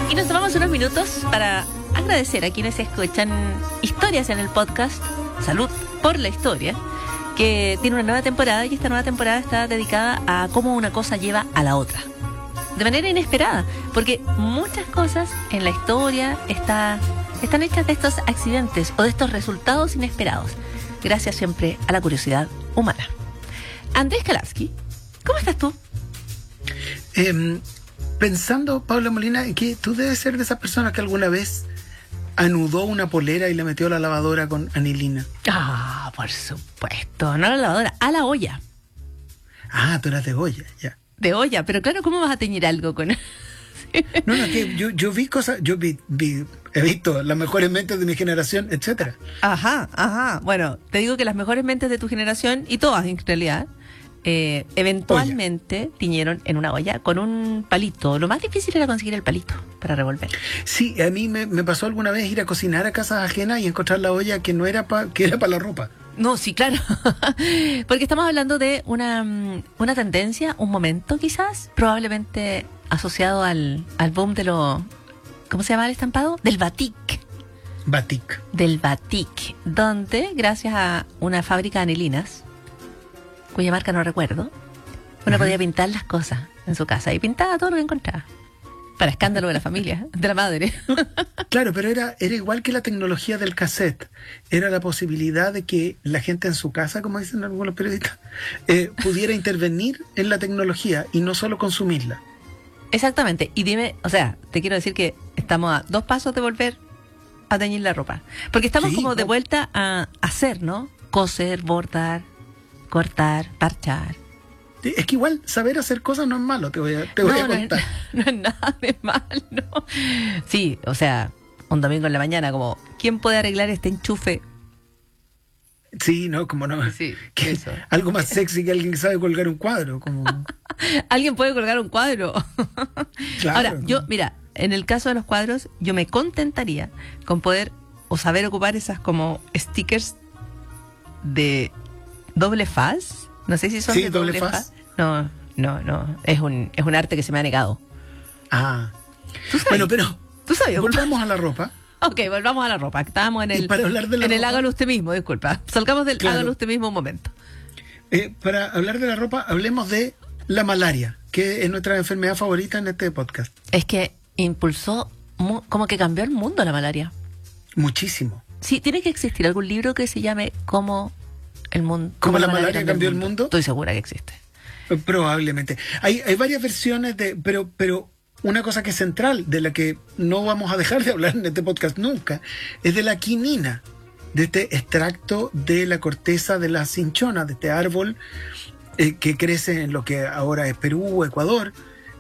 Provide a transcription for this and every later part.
Y nos tomamos unos minutos para agradecer a quienes escuchan historias en el podcast Salud por la Historia, que tiene una nueva temporada, y esta nueva temporada está dedicada a cómo una cosa lleva a la otra. De manera inesperada, porque muchas cosas en la historia están hechas de estos accidentes o de estos resultados inesperados, gracias siempre a la curiosidad humana. Andrés Kalavsky, ¿cómo estás tú? Pensando, Paula Molina, que tú debes ser de esas personas que alguna vez anudó una polera y le metió a la lavadora con anilina. Ah, por supuesto, no a la lavadora, a la olla. Ah, tú eras de olla, ya. De olla, pero claro, ¿cómo vas a teñir algo con...? No, que yo vi cosas, he visto las mejores mentes de mi generación, etcétera. Ajá. Bueno, te digo que las mejores mentes de tu generación, y todas en realidad, eventualmente tiñeron en una olla con un palito. Lo más difícil era conseguir el palito para revolver. Sí, a mí me pasó alguna vez ir a cocinar a casas ajenas y encontrar la olla que no era que era para la ropa. No, sí, claro. Porque estamos hablando de una tendencia, un momento quizás, probablemente asociado al boom de lo... ¿Cómo se llama el estampado? Del batik. Batik. Del batik, donde, gracias a una fábrica de anilinas, cuya marca no recuerdo, uno podía pintar las cosas en su casa y pintaba todo lo que encontraba. Para escándalo de la familia, de la madre. Claro, pero era igual que la tecnología del cassette. Era la posibilidad de que la gente en su casa, como dicen algunos periodistas, pudiera intervenir en la tecnología y no solo consumirla. Exactamente. Y dime, o sea, te quiero decir que estamos a 2 pasos de volver a teñir la ropa. Porque estamos como de vuelta a hacer, ¿no? Coser, bordar, cortar, parchar. Es que igual saber hacer cosas no es malo, te voy a contar. No es nada de malo. Sí, o sea, un domingo en la mañana, como, ¿quién puede arreglar este enchufe? Sí, no, como no. Sí, eso. Algo más sexy que alguien que sabe colgar un cuadro. Como... ¿Alguien puede colgar un cuadro? Claro. Ahora, yo, mira, en el caso de los cuadros, yo me contentaría con poder o saber ocupar esas como stickers de doble faz. No sé si son de doble faz. No. Es un arte que se me ha negado. Ah. Bueno, pero ¿tú sabes? Volvamos a la ropa. Ok, volvamos a la ropa. Estábamos en el, para hablar de la en ropa, el hágalo usted mismo, disculpa. Salgamos del hágalo usted mismo un momento. Para hablar de la ropa, hablemos de la malaria, que es nuestra enfermedad favorita en este podcast. Es que impulsó, como que cambió el mundo la malaria. Muchísimo. Sí, tiene que existir algún libro que se llame ¿Cómo la malaria cambió el mundo? Estoy segura que existe. Probablemente. Hay varias versiones pero una cosa que es central, de la que no vamos a dejar de hablar en este podcast nunca, es de la quinina, de este extracto de la corteza de la cinchona, de este árbol que crece en lo que ahora es Perú, Ecuador,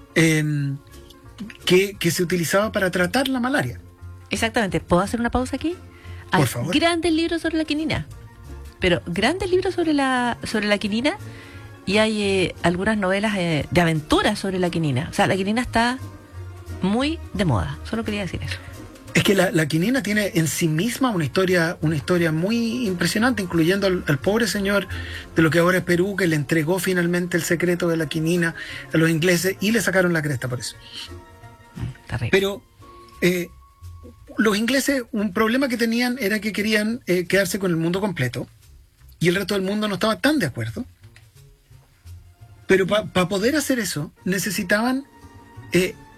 que se utilizaba para tratar la malaria. Exactamente. ¿Puedo hacer una pausa aquí? Por favor. Grandes libros sobre la quinina. Pero grandes libros sobre la quinina, y hay algunas novelas de aventuras sobre la quinina. O sea, la quinina está muy de moda. Solo quería decir eso. Es que la quinina tiene en sí misma una historia muy impresionante, incluyendo al pobre señor de lo que ahora es Perú, que le entregó finalmente el secreto de la quinina a los ingleses y le sacaron la cresta por eso. Terrible. Pero los ingleses, un problema que tenían era que querían quedarse con el mundo completo, y el resto del mundo no estaba tan de acuerdo. Pero para poder hacer eso necesitaban